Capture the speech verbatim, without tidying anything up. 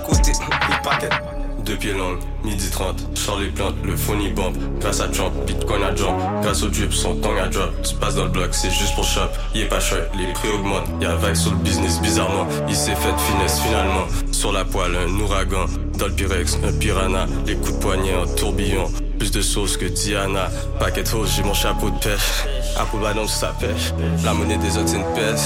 côté, il paquet. Deux pieds longs, midi trente, sors les plantes, le phony bomb. Grâce à Trump, Bitcoin à jump. Grâce au drip, son tongue à drop. Tu passes dans le bloc, c'est juste pour shop. Il est pas cher, les prix augmentent. Y'a vague sur le business bizarrement. Il s'est fait de finesse finalement. Sur la poêle, un ouragan. Dans le Pyrex, un piranha. Les coups de poignet en tourbillon. Plus de sauce que Diana. Paquet de hausse, j'ai mon chapeau de pêche. Apple Ballon sur sa pêche. La monnaie des autres, c'est une pêche.